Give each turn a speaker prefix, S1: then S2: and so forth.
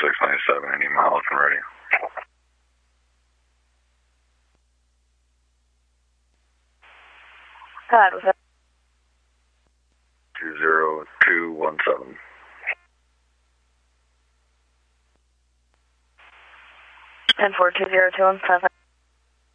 S1: 697, any miles and ready. 20217.
S2: And 42021,